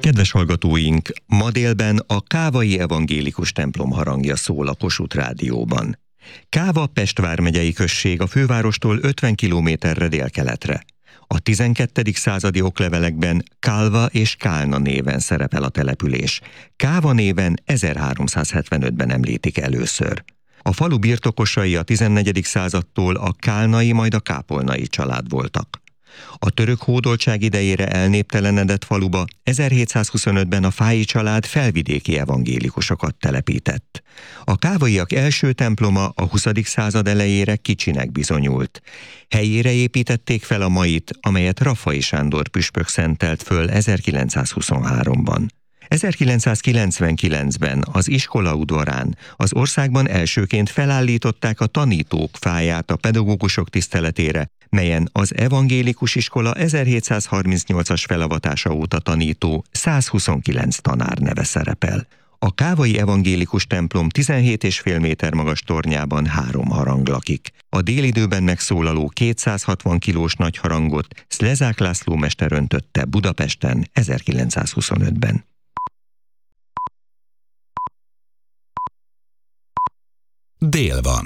Kedves hallgatóink, ma délben a Kávai Evangélikus templom harangja szól a Kossuth Rádióban. Káva Pest vármegyei község a fővárostól 50 kilométerre délkeletre. A 12. századi oklevelekben Kálva és Kálna néven szerepel a település. Káva néven 1375-ben említik először. A falu birtokosai a 14. századtól a kálnai, majd a kápolnai család voltak. A török hódoltság idejére elnéptelenedett faluba 1725-ben a Fáy család felvidéki evangélikusokat telepített. A kávaiak első temploma a 20. század elejére kicsinek bizonyult. Helyére építették fel a mait, amelyet Raffai Sándor püspök szentelt föl 1923-ban. 1999-ben az iskola udvarán az országban elsőként felállították a tanítók fáját a pedagógusok tiszteletére, melyen az evangélikus iskola 1738-as felavatása óta tanító 129 tanár neve szerepel. A Kávai Evangélikus templom 17,5 méter magas tornyában 3 harang lakik. A délidőben megszólaló 260 kilós nagy harangot Szlezák László mester öntötte Budapesten 1925-ben. Dél van.